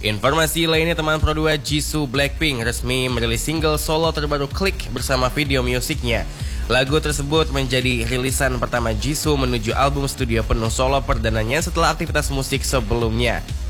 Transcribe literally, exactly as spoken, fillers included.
Informasi lainnya, teman Pro dua Jisoo Blackpink resmi merilis single solo terbaru Click bersama video musiknya. Lagu tersebut menjadi rilisan pertama Jisoo menuju album studio penuh solo perdananya setelah aktivitas musik sebelumnya.